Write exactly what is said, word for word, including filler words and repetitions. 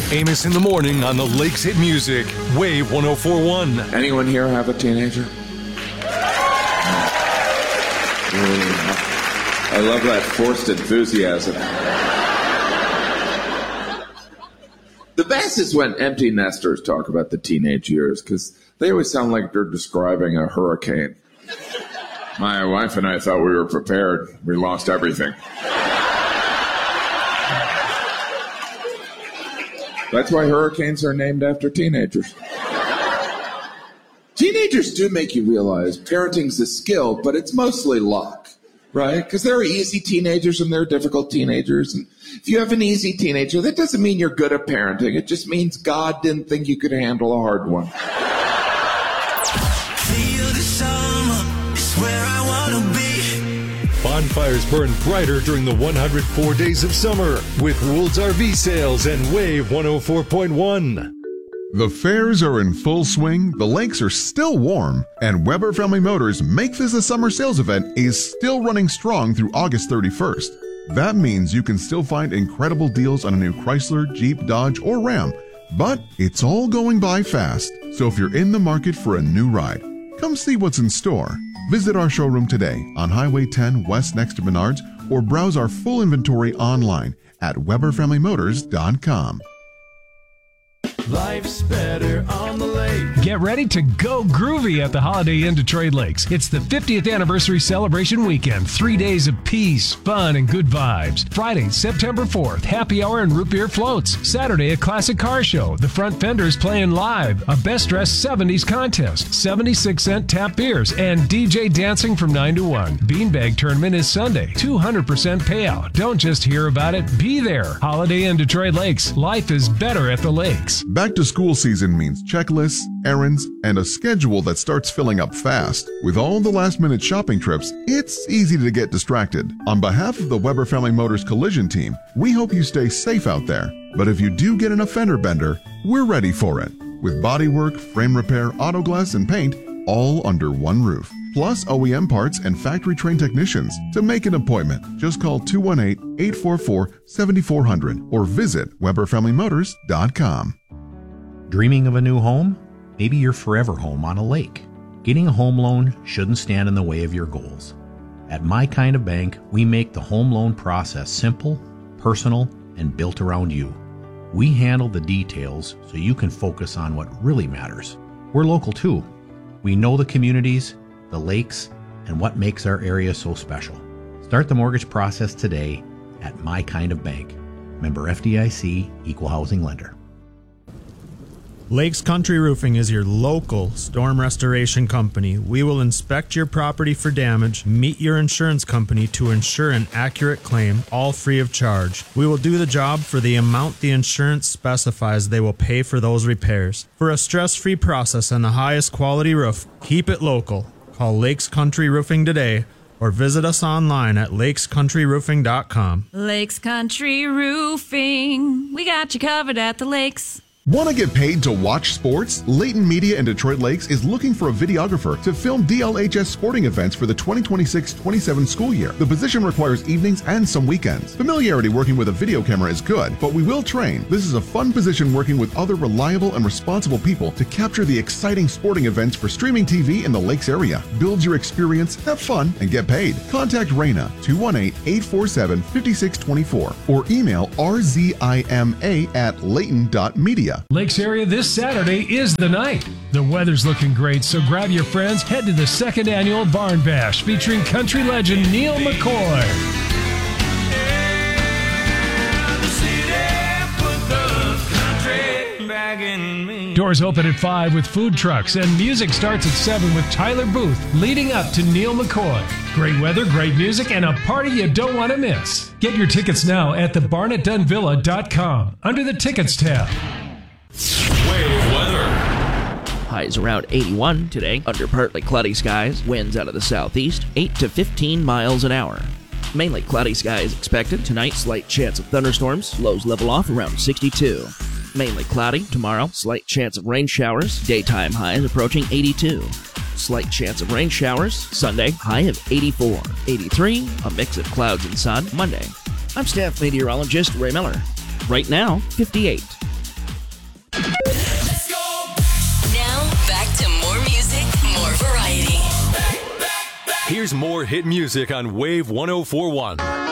Amos in the morning on the Lakes Hit Music, Wave one oh four point one. Anyone here have a teenager? I love that forced enthusiasm. The best is when empty nesters talk about the teenage years, because they always sound like they're describing a hurricane. My wife and I thought we were prepared. We lost everything. That's why hurricanes are named after teenagers. Teenagers do make you realize parenting's a skill, but it's mostly luck, right? Because there are easy teenagers and there are difficult teenagers. And if you have an easy teenager, that doesn't mean you're good at parenting. It just means God didn't think you could handle a hard one. Feel the summer is where I want to be. Bonfires burn brighter during the one hundred four days of summer with Woold's R V sales and Wave one oh four point one. The fairs are in full swing, the lakes are still warm, and Weber Family Motors Make This a Summer Sales event is still running strong through August thirty-first. That means you can still find incredible deals on a new Chrysler, Jeep, Dodge, or Ram, but it's all going by fast. So if you're in the market for a new ride, come see what's in store. Visit our showroom today on Highway ten West next to Menards, or browse our full inventory online at Weber Family Motors dot com. Life's better on the lake. Get ready to go groovy at the Holiday Inn Detroit Lakes. It's the fiftieth anniversary celebration weekend. Three days of peace, fun, and good vibes. Friday, September fourth, happy hour and root beer floats. Saturday, a classic car show. The Front Fenders playing live. A best dressed seventies contest. seventy-six cent tap beers. And D J dancing from nine to one. Beanbag tournament is Sunday. two hundred percent payout. Don't just hear about it. Be there. Holiday Inn Detroit Lakes. Life is better at the lakes. Back to school season means checklists, errands, and a schedule that starts filling up fast. With all the last-minute shopping trips, it's easy to get distracted. On behalf of the Weber Family Motors Collision Team, we hope you stay safe out there. But if you do get in a fender bender, we're ready for it. With bodywork, frame repair, auto glass, and paint, all under one roof. Plus O E M parts and factory-trained technicians. To make an appointment, just call two one eight, eight four four, seven four zero zero or visit Weber Family Motors dot com. Dreaming of a new home? Maybe your forever home on a lake. Getting a home loan shouldn't stand in the way of your goals. At My Kind of Bank, we make the home loan process simple, personal, and built around you. We handle the details so you can focus on what really matters. We're local too. We know the communities, the lakes, and what makes our area so special. Start the mortgage process today at My Kind of Bank. Member F D I C, Equal Housing Lender. Lakes Country Roofing is your local storm restoration company. We will inspect your property for damage, meet your insurance company to ensure an accurate claim, all free of charge. We will do the job for the amount the insurance specifies they will pay for those repairs. For a stress-free process and the highest quality roof, keep it local. Call Lakes Country Roofing today or visit us online at lakes country roofing dot com. Lakes Country Roofing. We got you covered at the lakes. Want to get paid to watch sports? Layton Media in Detroit Lakes is looking for a videographer to film D L H S sporting events for the twenty twenty-six twenty-seven school year. The position requires evenings and some weekends. Familiarity working with a video camera is good, but we will train. This is a fun position working with other reliable and responsible people to capture the exciting sporting events for streaming T V in the Lakes area. Build your experience, have fun, and get paid. Contact Raina, two one eight, eight four seven, five six two four or email r z i m a at layton dot media. Lakes area this Saturday is the night. The weather's looking great, so grab your friends, head to the second annual Barn Bash featuring country legend Neil McCoy. Doors open at five with food trucks, and music starts at seven with Tyler Booth leading up to Neil McCoy. Great weather, great music, and a party you don't want to miss. Get your tickets now at the barnett dunn villa dot com under the Tickets tab. Wave weather. Highs around eighty-one today, under partly cloudy skies, winds out of the southeast, eight to fifteen miles an hour. Mainly cloudy skies expected. Tonight, slight chance of thunderstorms. Lows level off around sixty-two. Mainly cloudy. Tomorrow, slight chance of rain showers. Daytime highs approaching eighty-two. Slight chance of rain showers. Sunday, high of eighty-four. eighty-three, a mix of clouds and sun. Monday. I'm staff meteorologist Ray Miller. Right now, fifty-eight. Here's more hit music on Wave one oh four point one.